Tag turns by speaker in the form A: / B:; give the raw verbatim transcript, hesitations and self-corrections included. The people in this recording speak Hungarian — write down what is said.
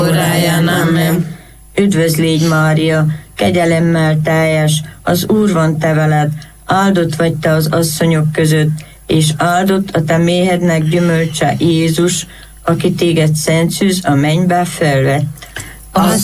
A: óráján. Amen.
B: Üdvözl légy, Mária, kegyelemmel teljes, az Úr van te veled, áldott vagy te az asszonyok között, és áldott a te méhednek gyümölcse Jézus, aki téged szent szűz a mennybe felvett.
A: Az